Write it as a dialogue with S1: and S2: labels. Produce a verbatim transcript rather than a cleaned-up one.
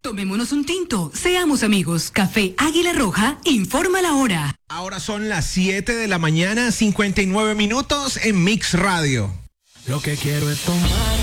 S1: Tomémonos un tinto, seamos amigos. Café Águila Roja, informa la hora.
S2: Ahora son las siete de la mañana, cincuenta y nueve minutos en Mix Radio.
S3: Lo que quiero es tomar.